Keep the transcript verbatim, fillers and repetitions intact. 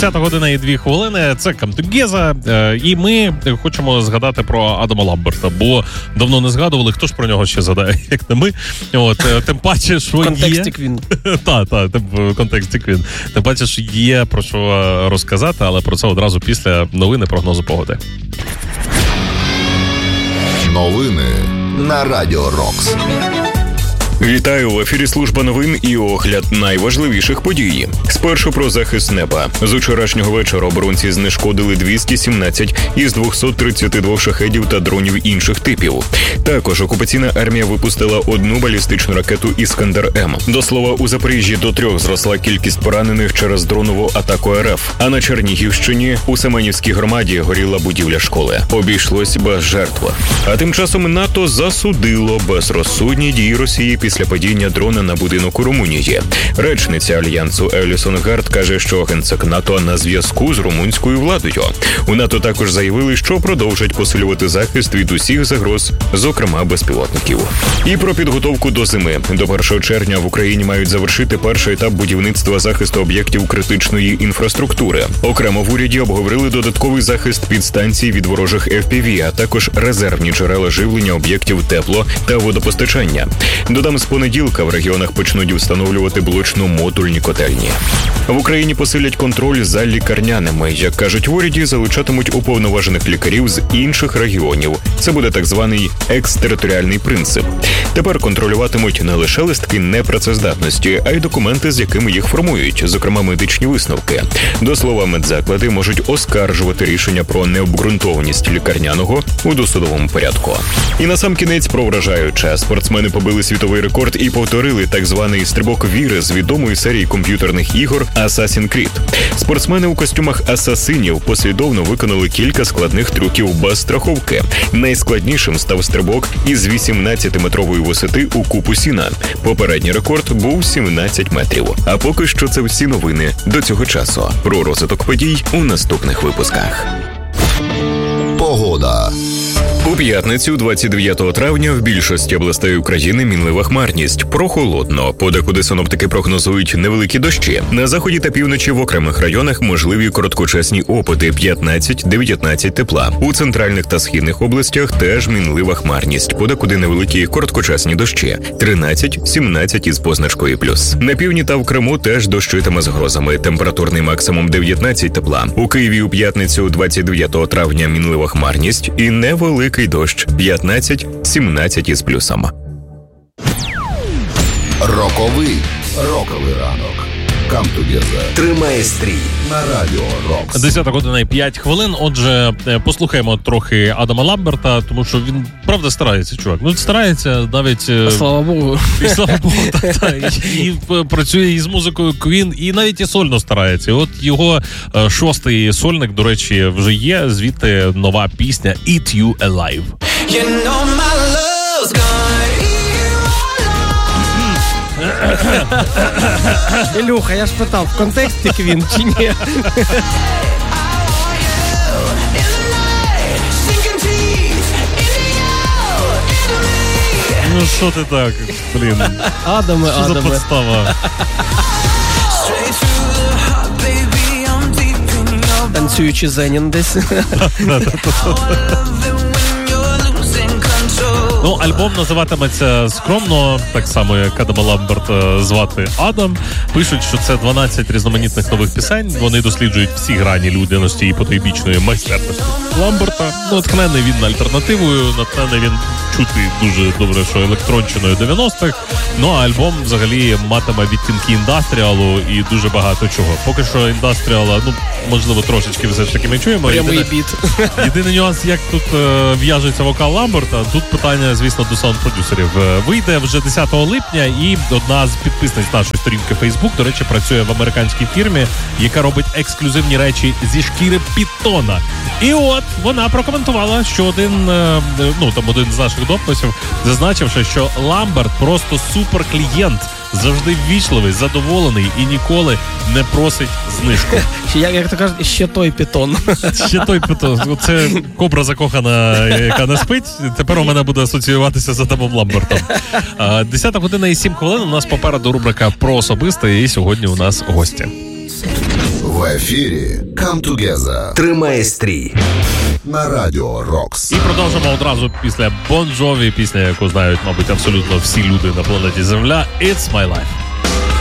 десята година і дві хвилини. Це Come Together. І ми хочемо згадати про Адама Ламберта, бо давно не згадували, хто ж про нього ще згадає, як не ми. От, тим паче, що є... В контексті Квін. Так, так, в контексті Квін. Тим паче, що є про що розказати, але про це одразу після новини прогнозу погоди. Новини на Радіо Рокс. Вітаю, в ефірі служба новин і огляд найважливіших подій. Спершу про захист неба. З учорашнього вечора оборонці знешкодили двісті сімнадцять із двохсот тридцяти двох шахедів та дронів інших типів. Також окупаційна армія випустила одну балістичну ракету «Іскандер-М». До слова, у Запоріжжі до трьох зросла кількість поранених через дронову атаку РФ. А на Чернігівщині у Семенівській громаді горіла будівля школи. Обійшлось без жертв. А тим часом НАТО засудило безрозсудні дії Росії після після падіння дрона на будинок у Румунії. Речниця Альянсу Елісон Гард каже, що генсек НАТО на зв'язку з румунською владою. У НАТО також заявили, що продовжать посилювати захист від усіх загроз, зокрема безпілотників. І про підготовку до зими. До першого червня в Україні мають завершити перший етап будівництва захисту об'єктів критичної інфраструктури. Окремо в уряді обговорили додатковий захист підстанцій від ворожих еф пі ві, а також резервні джерела живлення об'єктів тепло- та водопостачання. Додам, з понеділка в регіонах почнуть встановлювати блочно-модульні котельні. В Україні посилять контроль за лікарняними. Як кажуть в уряді, залучатимуть уповноважених лікарів з інших регіонів. Це буде так званий екстериторіальний принцип. Тепер контролюватимуть не лише листки непрацездатності, а й документи, з якими їх формують, зокрема медичні висновки. До слова, медзаклади можуть оскаржувати рішення про необґрунтованість лікарняного у досудовому порядку. І насамкінець про вражаюче. Спортсмени побили світовий рекорд і повторили так званий стрибок віри з відомої серії комп'ютерних ігор Assassin's Creed. Спортсмени у костюмах асасинів послідовно виконали кілька складних трюків без страховки. Найскладнішим став стрибок із вісімнадцятиметрової висоти у купу сіна. Попередній рекорд був сімнадцять метрів. А поки що це всі новини до цього часу. Про розвиток подій у наступних випусках. Погода. У п'ятницю, двадцять дев'ятого травня, в більшості областей України мінлива хмарність. Прохолодно. Подекуди синоптики прогнозують невеликі дощі. На заході та півночі в окремих районах можливі короткочасні опади п'ятнадцять-дев'ятнадцять тепла. У центральних та східних областях теж мінлива хмарність. Подекуди невеликі короткочасні дощі. тринадцять-сімнадцять із позначкою плюс. На півдні та в Криму теж дощитиме з грозами. Температурний максимум дев'ятнадцять тепла. У Києві у п'ятницю, двадцять дев'ятого травня, мінлива хмарність і невеликий дощ п'ятнадцять-сімнадцять із плюсом. Роковий. Роковий ранок. Come Together. Тримає стрій на Радіо Рокс. десята година і п'ять хвилин. Отже, послухаємо трохи Адама Ламберта, тому що він, правда, старається, чувак. Ну, старається навіть... Слава Богу. І слава Богу, так, так. І, і працює із музикою Queen, і навіть і сольно старається. І от його шостий сольник, до речі, вже є. Звідти нова пісня «Eat You Alive». You know my love's gonna Ілюха, я ж питав, в контексті Квін чи ні? Ну що ти так, блін? Адаме, Що за Адаме. подстава? Танцюючи Зенін десь. Ну, альбом називатиметься скромно, так само, як Адама Ламберта звати Адам. Пишуть, що це дванадцять різноманітних нових пісень. Вони досліджують всі грані людяності і потойбічної майстерності Ламберта. Ну, натхнений він альтернативою, натхнений він чути дуже добре, що електронщиною дев'яностих. Ну, а альбом взагалі матиме відтінки індастріалу і дуже багато чого. Поки що індастріала, ну, можливо, трошечки все ж таки ми чуємо. Прямий Єдине, біт. єдиний нюанс, як тут е, в'яжеться вокал Ламберта, тут питання, звісно, до саунд-продюсерів. Вийде вже десятого липня, і одна з підписниць нашої сторінки Facebook, до речі, працює в американській фірмі, яка робить ексклюзивні речі зі шкіри пітона. І от вона прокоментувала, що один, ну там один з наших дописів, зазначивши, що Ламберт просто супер клієнт, завжди ввічливий, задоволений і ніколи не просить знижку. Як, як то кажуть, ще той пітон. Ще той пітон. Це кобра закохана, яка не спить. Тепер у мене буде асоціюватися з Адамом Ламбертом. Десята година і сім хвилин. У нас попереду рубрика про особисте, і сьогодні у нас гості. В ефірі Come Together. Тримай стрій. На радіо Рокс. І продовжимо одразу після Bon Jovi, пісня, яку знають, мабуть, абсолютно всі люди на планеті Земля. It's My Life.